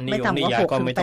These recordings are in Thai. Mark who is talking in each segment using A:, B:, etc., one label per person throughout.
A: ไม่ต่ำกว่า6 ถึง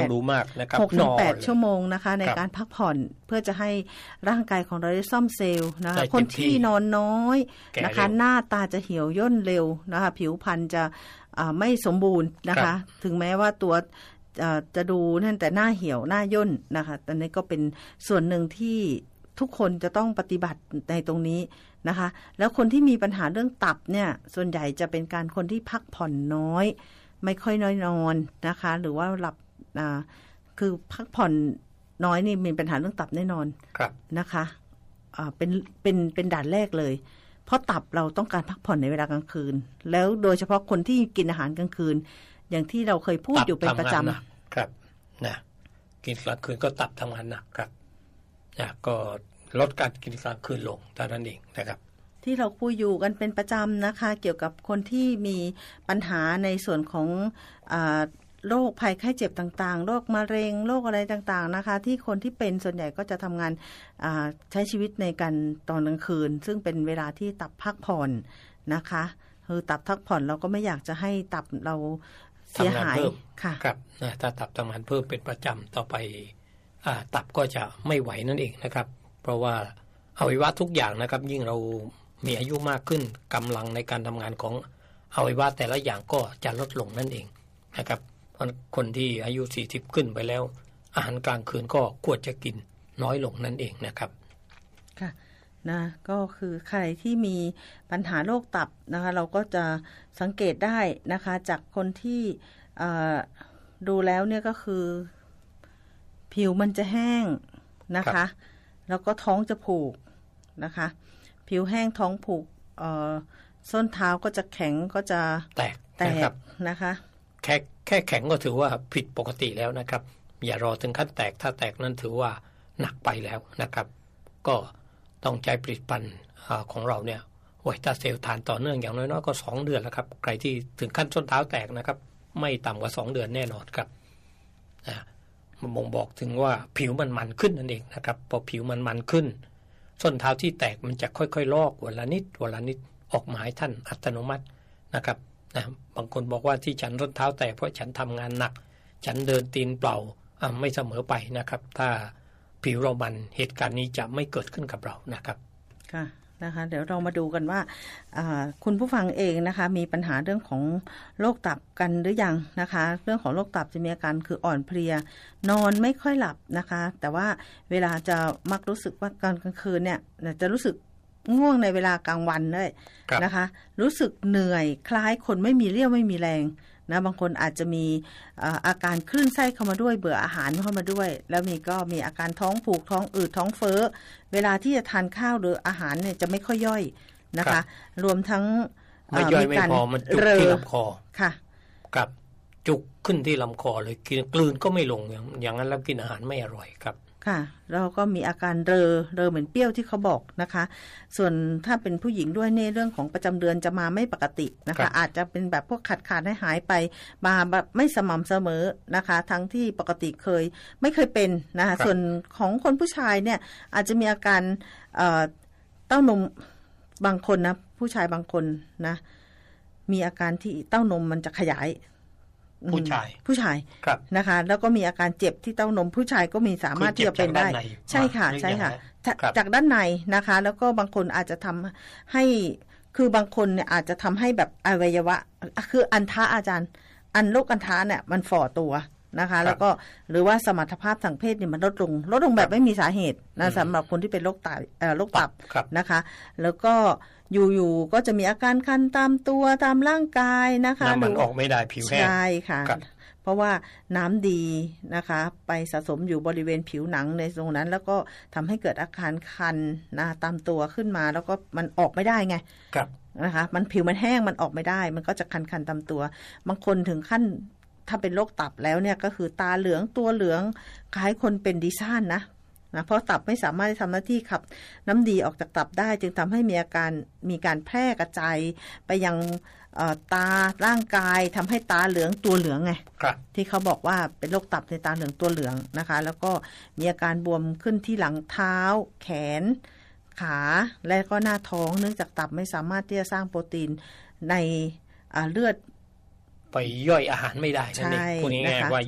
A: 8 ชั่วโมงนะคะในการพักผ่อนเพื่อจะให้ร่างกายของเราได้ซ่อมเซลล์นะคะคนที่นอนน้อยนะคะหน้าตาจะเหี่ยวย่นเร็วนะคะผิวพรรณจะไม่สมบูรณ์นะคะถึงแม้ว่าตัวจะดูนั่นแต่หน้าเหี่ยวหน้าย่นนะคะแต่นี่ก็เป็นส่วนหนึ่งที่ทุกคนจะต้องปฏิบัติในตรงนี้นะคะแล้วคนที่มีปัญหาเรื่องตับเนี่ยส่วนใหญ่จะเป็นการคนที่พักผ่อนน้อยไม่ค่อยน้อยนอนนะคะหรือว่าหลับคือพักผ่อนน้อยนี่มีปัญหาเรื่องตับแน่นอนนะคะเป็นด่านแรกเลยเพราะตับเราต้องการพักผ่อนในเวลากลางคืนแล้วโดยเฉพาะคนที่กินอาหารกลางคืนอย่างที่เราเคยพูดอยู่เป็นประจ
B: ำครับนะกินกลางคืนก็ตับทำงานหนักครับนะก็ลดการกินกลางคืนลงเท่านั้นเองนะครับ
A: ที่เราคุยอยู่กันเป็นประจำนะคะเกี่ยวกับคนที่มีปัญหาในส่วนของโรคภัยไข้เจ็บต่างๆโรคมะเร็งโรคอะไรต่างๆนะคะที่คนที่เป็นส่วนใหญ่ก็จะทำงานใช้ชีวิตในการตอนกลางคืนซึ่งเป็นเวลาที่ตับพักผ่อนนะคะคือตับพักผ่อนเราก็ไม่อยากจะให้ตับเราเสียหายค่ะ
B: ครับถ้าตับทำงานเพิ่มเป็นประจำต่อไปตับก็จะไม่ไหวนั่นเองนะครับเพราะว่าอวัยวะทุกอย่างนะครับยิ่งเรามีอายุมากขึ้นกำลังในการทำงานของอวัยวะแต่ละอย่างก็จะลดลงนั่นเองนะครับเพราะคนที่อายุ40ขึ้นไปแล้วอาหารกลางคืนก็ควรจะกินน้อยลงนั่นเองนะครับ
A: ค่ะนะก็คือใครที่มีปัญหาโรคตับนะคะเราก็จะสังเกตได้นะคะจากคนที่ดูแล้วเนี่ยก็คือผิวมันจะแห้งนะคะแล้วก็ท้องจะผูกนะคะผิวแห้งท้องผูกส้นเท้าก็จะแข็งก็จะ
B: แตก
A: นะคะ
B: แค่แข็งก็ถือว่าผิดปกติแล้วนะครับอย่ารอถึงขั้นแตกถ้าแตกนั้นถือว่าหนักไปแล้วนะครับก็ต้องใช้ผลิตภัณฑ์ของเราเนี่ยไวต้าเซลทานต่อเนื่องอย่างน้อยๆก็2เดือนแล้วครับใครที่ถึงขั้นส้นเท้าแตกนะครับไม่ต่ำกว่า2เดือนแน่นอนครับมันบ่งบอกถึงว่าผิวมันขึ้นนั่นเองนะครับพอผิวมันขึ้นส้นเท้าที่แตกมันจะค่อยๆลอกวันละนิดออกมาให้ท่านอัตโนมัตินะครับบางคนบอกว่าที่ฉันส้นเท้าแตกเพราะฉันทำงานหนักฉันเดินตีนเปล่าไม่เสมอไปนะครับถ้าผิวเรามันเหตุการณ์นี้จะไม่เกิดขึ้นกับเรานะครับ
A: ค่ะนะคะเดี๋ยวเรามาดูกันว่าคุณผู้ฟังเองนะคะมีปัญหาเรื่องของโรคตับกันหรือยังนะคะเรื่องของโรคตับจะมีอาการคืออ่อนเพลียนอนไม่ค่อยหลับนะคะแต่ว่าเวลาจะมักรู้สึกว่าตอนกลางคืนเนี่ยจะรู้สึกง่วงในเวลากลางวันด้วยนะคะรู้สึกเหนื่อยคล้ายคนไม่มีเรี่ยวไม่มีแรงนะบางคนอาจจะมีอาการคลื่นไส้เข้ามาด้วยเบื่ออาหารเข้ามาด้วยแล้วก็มีอาการท้องผูกท้องอืดท้องเฟ้อเวลาที่จะทานข้าวหรืออาหารเนี่ยจะไม่ค่อยย่อยนะคะรวมทั้ง
B: ไม่ย่อยไม่พอมันจุกที่ลำคอค่ะกับจุกขึ้นที่ลำคอเลยกินกลืนก็ไม่ลงอย่างนั้นแล้วกินอาหารไม่อร่อยครับ
A: ค่ะเราก็มีอาการเรอเหมือนเปรี้ยวที่เขาบอกนะคะส่วนถ้าเป็นผู้หญิงด้วยในเรื่องของประจำเดือนจะมาไม่ปกตินะคะอาจจะเป็นแบบพวกขาดหายไปมาแบบไม่สม่ำเสมอนะคะทั้งที่ปกติไม่เคยเป็นนะคะส่วนของคนผู้ชายเนี่ยอาจจะมีอาการเต้านมบางคนนะผู้ชายบางคนนะมีอาการที่เต้านมมันจะขยาย
B: ผู้ชาย
A: นะคะแล้วก็มีอาการเจ็บที่เต้านมผู้ชายก็มีสามารถที่จะเป็นได้ใช่ค่ะจากด้านในนะคะแล้วก็บางคนอาจจะทำให้คือบางคนเนี่ยอาจจะทำให้แบบอวัยวะคืออัณฑะอาจารย์โรคอัณฑะเนี่ยมันฝ่อตัวนะคะแล้วก็หรือว่าสมรรถภาพทางเพศเนี่ยมันลดลงแบบไม่มีสาเหตุนะสำหรับคนที่เป็นโรคตับนะคะแล้วก็อยู่ๆก็จะมีอาการคันตามตัวตามร่างกายนะคะ
B: มันออกไม่ได้ผิวแห้ง
A: ใช่ค่ะเพราะว่าน้ำดีนะคะไปสะสมอยู่บริเวณผิวหนังในตรงนั้นแล้วก็ทำให้เกิดอาการคันนะตามตัวขึ้นมาแล้วก็มันออกไม่ได้ไงนะคะมันผิวมันแห้งมันออกไม่ได้มันก็จะคันตามตัวบางคนถึงขั้นถ้าเป็นโรคตับแล้วเนี่ยก็คือตาเหลืองตัวเหลืองคล้ายคนเป็นดิซ่านนะเพราะตับไม่สามารถทำหน้าที่ขับน้ำดีออกจากตับได้จึงทำให้มีการแพร่กระจายไปยังตาร่างกายทำให้ตาเหลืองตัวเหลืองไงที่เขาบอกว่าเป็นโรคตับในตาเหลืองตัวเหลืองนะคะแล้วก็มีอาการบวมขึ้นที่หลังเท้าแขนขาและก็หน้าท้องเนื่องจากตับไม่สามารถที่จะสร้างโปรตีนในเลือด
B: ไปย่อยอาหารไม่ได้นั่นเองพูดง่ายๆว่า